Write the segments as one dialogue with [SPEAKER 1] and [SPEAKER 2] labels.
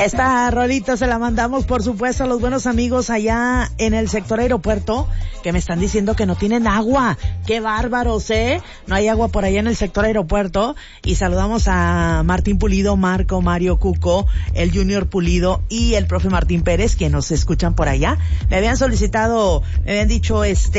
[SPEAKER 1] Esta rolita se la mandamos, por supuesto, a los buenos amigos allá en el sector aeropuerto, que me están diciendo que no tienen agua. ¡Qué bárbaros, No hay agua por allá en el sector aeropuerto. Y saludamos a Martín Pulido, Marco, Mario, Cuco, el Junior Pulido y el profe Martín Pérez, que nos escuchan por allá. Me habían solicitado, me habían dicho,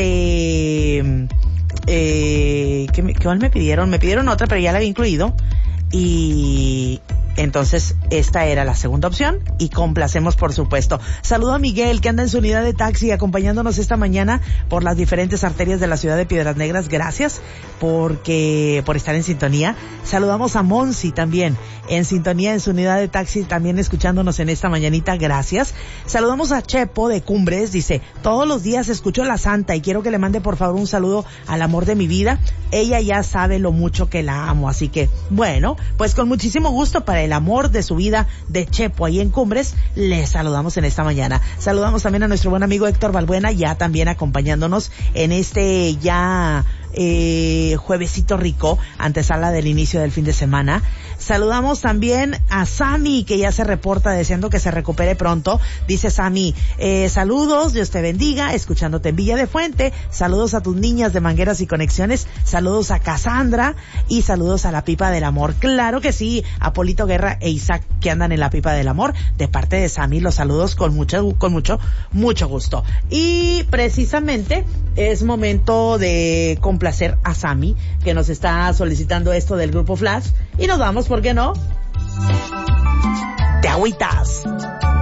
[SPEAKER 1] ¿cuál me pidieron? Me pidieron otra, pero ya la había incluido. Y entonces esta era la segunda opción y complacemos, por supuesto. Saludo a Miguel, que anda en su unidad de taxi acompañándonos esta mañana por las diferentes arterias de la ciudad de Piedras Negras. Gracias por estar en sintonía. Saludamos a Monsi también en sintonía en su unidad de taxi, también escuchándonos en esta mañanita. Gracias. Saludamos a Chepo de Cumbres. Dice: todos los días escucho a la Santa y quiero que le mande por favor un saludo al amor de mi vida. Ella ya sabe lo mucho que la amo, así que bueno, pues con muchísimo gusto para el amor de su vida de Chepo ahí en Cumbres, les saludamos en esta mañana. Saludamos también a nuestro buen amigo Héctor Balbuena, ya también acompañándonos en este ya juevesito rico, antesala del inicio del fin de semana. Saludamos también a Sami, que ya se reporta deseando que se recupere pronto. Dice Sami: saludos, Dios te bendiga, escuchándote en Villa de Fuente. Saludos a tus niñas de Mangueras y Conexiones. Saludos a Cassandra y saludos a la Pipa del Amor. Claro que sí, a Polito Guerra e Isaac, que andan en la Pipa del Amor. De parte de Sami, los saludos con mucho gusto. Y precisamente es momento de complacer a Sami, que nos está solicitando esto del grupo Flash, y nos vamos, ¿por qué no? Te agüitas.